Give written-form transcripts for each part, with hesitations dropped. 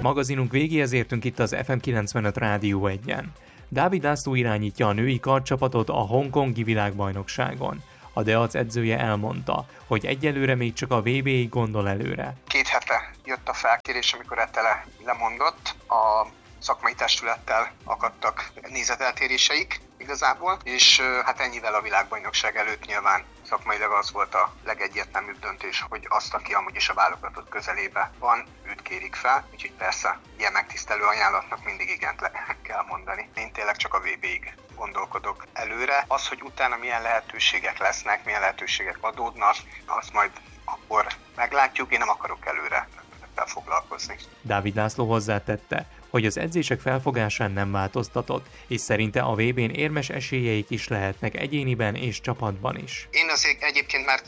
Magazinunk végéhez értünk itt az FM 95 Rádió 1-en. Dávid László irányítja a női kardcsapatot a hongkongi világbajnokságon. A Deac edzője elmondta, hogy egyelőre még csak a VB-ig gondol előre. 2 hete jött a felkérés, amikor Etele lemondott. A szakmai testülettel akadtak nézeteltéréseik igazából, és hát ennyivel a világbajnokság előtt nyilván szakmailag az volt a legegyértelműbb döntés, hogy azt, aki amúgy is a válogatott közelébe van, őt kérik fel, úgyhogy persze ilyen megtisztelő ajánlatnak mindig igent kell mondani. Én tényleg csak a VB-ig gondolkodok előre. Az, hogy utána milyen lehetőségek lesznek, milyen lehetőségek adódnak, azt majd akkor meglátjuk, én nem akarok előre foglalkozni. Dávid László hozzátette, hogy az edzések felfogásán nem változtatott, és szerinte a VB-n érmes esélyeik is lehetnek egyéniben és csapatban is. Én azért egyébként már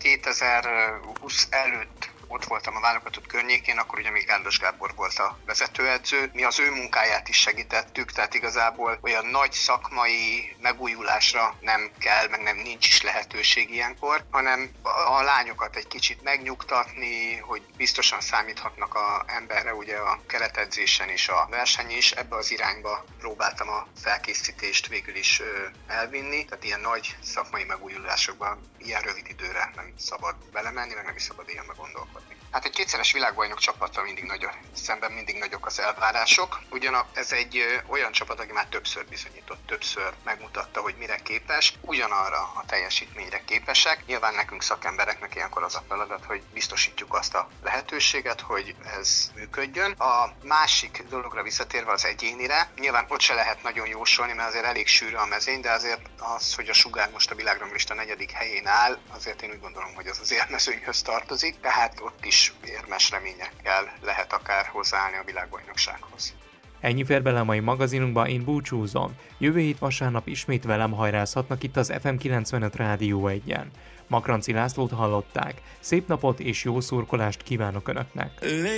2020 előtt ott voltam a válogatott környékén, akkor ugye még Rándos Gábor volt a vezetőedző. Mi az ő munkáját is segítettük, tehát igazából olyan nagy szakmai megújulásra nem kell, meg nincs is lehetőség ilyenkor, hanem a lányokat egy kicsit megnyugtatni, hogy biztosan számíthatnak az emberre ugye a keretedzésen és a verseny is. Ebbe az irányba próbáltam a felkészítést végül is elvinni, tehát ilyen nagy szakmai megújulásokban ilyen rövid időre nem szabad belemenni, meg nem is szabad ilyen gondolkodni. Hát egy 2-szeres világbajnok csapattal szemben mindig nagyok az elvárások. Ez egy olyan csapat, aki már többször bizonyított, többször megmutatta, hogy mire képes, ugyanarra a teljesítményre képesek. Nyilván nekünk szakembereknek ilyenkor az a feladat, hogy biztosítjuk azt a lehetőséget, hogy ez működjön. A másik dologra visszatérve az egyénire, nyilván ott se lehet nagyon jósolni, mert azért elég sűrű a mezőny, de azért az, hogy a Sugár most a világranglista 4. helyén áll, azért én úgy gondolom, hogy az élmezőnyhöz tartozik, tehát ott is érmes reményekkel lehet akár hozzáállni a világbajnoksághoz. Ennyi fér bele a mai magazinunkba, én búcsúzom. Jövő hét vasárnap ismét velem hajrázhatnak itt az FM 95 Rádió 1-en. Makranci Lászlót hallották. Szép napot és jó szurkolást kívánok Önöknek!